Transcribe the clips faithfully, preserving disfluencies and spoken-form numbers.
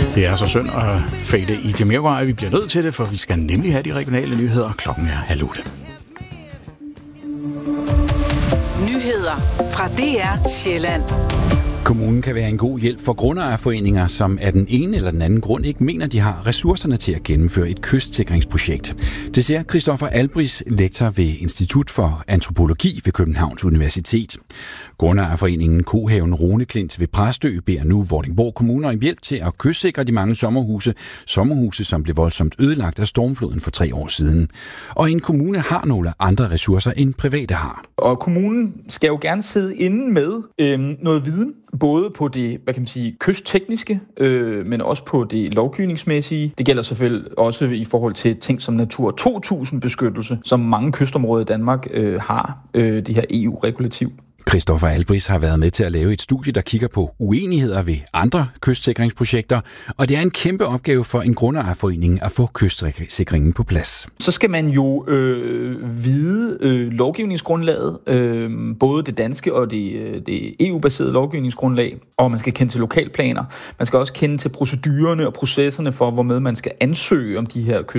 Det er så synd at fade i Jamiroquai. Vi bliver nødt til det, for vi skal nemlig have de regionale nyheder. Klokken er halv otte. Nyheder fra D R Sjælland. Kommunen kan være en god hjælp for grundejerforeninger, som af den ene eller den anden grund ikke mener, de har ressourcerne til at gennemføre et kystsikringsprojekt. Det siger Christoffer Albris, lektor ved Institut for Antropologi ved Københavns Universitet. Grundejerforeningen Kohaven Roneklint ved Præstø beder nu Vordingborg Kommune om hjælp til at kystsikre de mange sommerhuse, sommerhuse, som blev voldsomt ødelagt af stormfloden for tre år siden. Og en kommune har nogle andre ressourcer, end private har. Og kommunen skal jo gerne sidde inde med øh, noget viden, både på det, hvad kan man sige, kysttekniske, øh, men også på det lovgivningsmæssige. Det gælder selvfølgelig også i forhold til ting som Natura to tusind beskyttelse, som mange kystområder i Danmark øh, har, øh, det her E U-regulativ. Christoffer Albris har været med til at lave et studie, der kigger på uenigheder ved andre kystsikringsprojekter, og det er en kæmpe opgave for en grundejerforening at få kystsikringen på plads. Så skal man jo øh, vide øh, lovgivningsgrundlaget, øh, både det danske og det, det E U-baserede lovgivningsgrundlag, og man skal kende til lokalplaner. Man skal også kende til procedurerne og processerne for, hvormed man skal ansøge om de her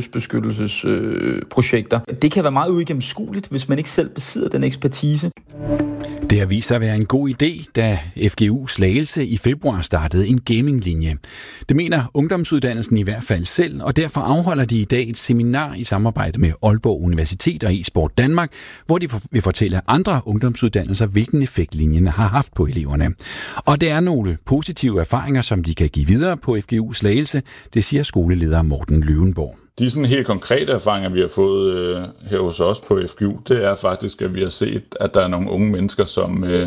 kystbeskyttelsesprojekter. Øh, det kan være meget uigennemskueligt, hvis man ikke selv besidder den ekspertise. Det har vist sig at være en god idé, da F G U Slagelse i februar startede en gaminglinje. Det mener ungdomsuddannelsen i hvert fald selv, og derfor afholder de i dag et seminar i samarbejde med Aalborg Universitet og eSport Danmark, hvor de vil fortælle andre ungdomsuddannelser, hvilken effekt linjen har haft på eleverne. Og det er nogle positive erfaringer, som de kan give videre på F G U Slagelse, det siger skoleleder Morten Løvenborg. De sådan helt konkrete erfaringer, vi har fået øh, her hos os på F G U, det er faktisk, at vi har set, at der er nogle unge mennesker, som øh,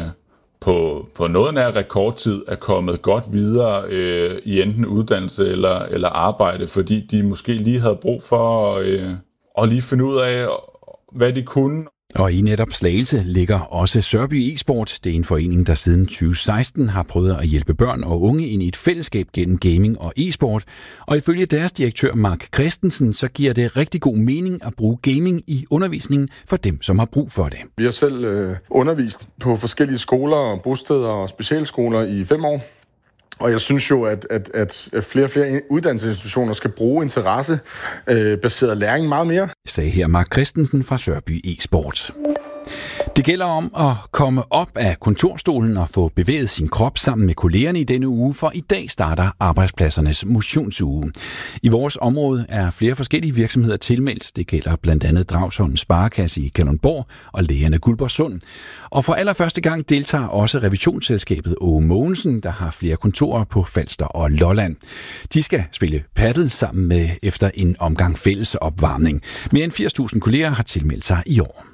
på, på noget nær rekordtid er kommet godt videre øh, i enten uddannelse eller, eller arbejde, fordi de måske lige havde brug for øh, at lige finde ud af, hvad de kunne. Og i netop Slagelse ligger også Sørby eSport. Det er en forening, der siden tyve seksten har prøvet at hjælpe børn og unge ind i et fællesskab gennem gaming og e-sport. Og ifølge deres direktør Mark Christensen, så giver det rigtig god mening at bruge gaming i undervisningen for dem, som har brug for det. Vi har selv øh, undervist på forskellige skoler, bosteder og specialskoler i fem år. Og jeg synes jo, at, at, at flere og flere uddannelsesinstitutioner skal bruge interessebaseret læring meget mere. Sagde her Mark Christensen fra Sørby eSport. Det gælder om at komme op af kontorstolen og få bevæget sin krop sammen med kollegerne i denne uge, for i dag starter arbejdspladsernes motionsuge. I vores område er flere forskellige virksomheder tilmeldt. Det gælder blandt andet Dragsholm Sparekasse i Kalundborg og Lægerne Guldborgsund. Og for allerførste gang deltager også revisionsselskabet Åge Mogensen, der har flere kontorer på Falster og Lolland. De skal spille paddle sammen med efter en omgang fælles opvarmning. Mere end firs tusind kolleger har tilmeldt sig i år.